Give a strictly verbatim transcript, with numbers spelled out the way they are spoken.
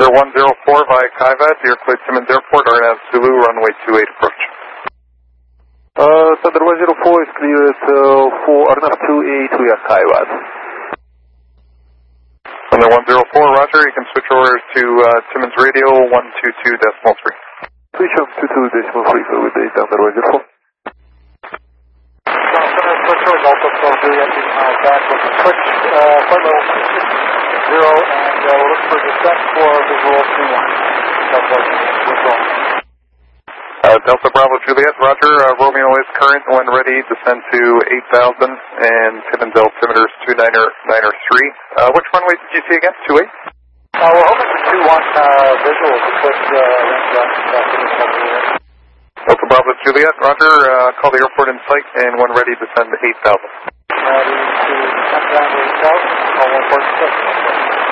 Thunder one zero four via Kaivat, you're cleared Timmins Airport, R N A V Zulu, runway two eight approach. Uh, Thunder one zero four is cleared uh, for R N A V two eight via Kaivat. Thunder one zero four, roger, you can switch over to uh, Timmins Radio one two two decimal three. Switch on two two decimal three for with the Thunder one zero four. Switch over Delta twelve Juliet, uh, back with the switch, uh, flight level six zero, and uh, we'll look for descent for visual two one. That's what we're Uh, Delta Bravo Juliet, roger, uh, Romeo is current when ready, descend to eight thousand, and Timmins altimeter's two nine nine three. Uh, which runway did you see again, two eight? Uh, we're hoping for two one uh, visual to put uh, range up uh, Timmins Juliet. Delta Bravo Juliet, roger, uh, call the airport in sight, and when ready, descend to eight thousand. Ready to descend down to eight thousand, call one four six.